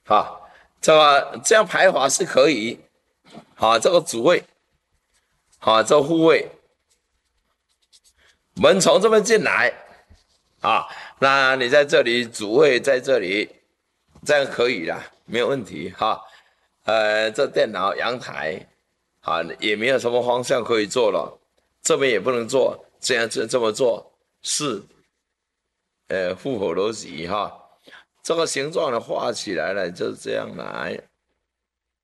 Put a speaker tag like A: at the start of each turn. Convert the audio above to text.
A: 哈，这样排法是可以，好，这个主位，好，这护卫，门从这边进来，啊，那你在这里主位在这里，这样可以啦，没有问题哈。这电脑阳台，啊，也没有什么方向可以做了，这边也不能做，这么做是，符合逻辑哈。这个形状呢画起来了就是这样来。